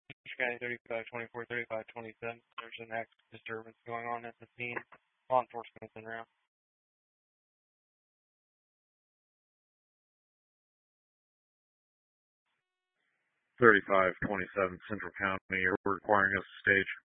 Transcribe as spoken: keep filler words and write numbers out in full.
County thirty-five twenty-four, thirty-five twenty-seven. There's an active disturbance going on at the scene. Law enforcement is en route. thirty-five twenty-seven Central County, you're requiring us to stage.